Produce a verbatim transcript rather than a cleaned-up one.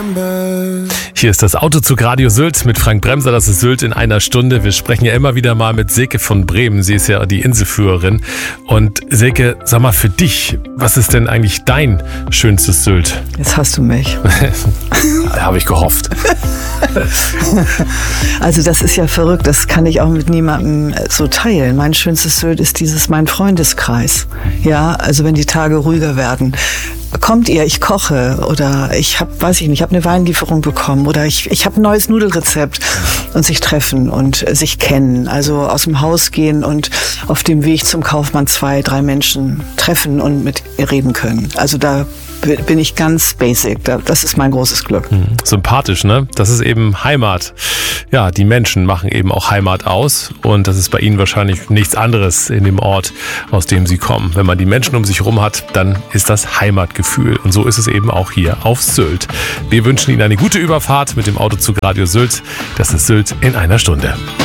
Hier ist das Autozug Radio Sylt mit Frank Bremser. Das ist Sylt in einer Stunde. Wir sprechen ja immer wieder mal mit Silke von Bremen. Sie ist ja die Inselführerin. Und Silke, sag mal für dich, was ist denn eigentlich dein schönstes Sylt? Jetzt hast du mich. Habe ich gehofft. Also das ist ja verrückt. Das kann ich auch mit niemandem so teilen. Mein schönstes Sylt ist dieses mein Freundeskreis. Ja, also wenn die Tage ruhiger werden. Kommt ihr, ich koche oder ich habe, weiß ich nicht, ich habe eine Weinlieferung bekommen oder ich, ich habe ein neues Nudelrezept und sich treffen und sich kennen. Also aus dem Haus gehen und auf dem Weg zum Kaufmann zwei, drei Menschen treffen und mit ihr reden können. Also da bin ich ganz basic. Das ist mein großes Glück. Hm, sympathisch, ne? Das ist eben Heimat. Ja, die Menschen machen eben auch Heimat aus und das ist bei Ihnen wahrscheinlich nichts anderes in dem Ort, aus dem Sie kommen. Wenn man die Menschen um sich herum hat, dann ist das Heimatgefühl und so ist es eben auch hier auf Sylt. Wir wünschen Ihnen eine gute Überfahrt mit dem Autozug Radio Sylt. Das ist Sylt in einer Stunde.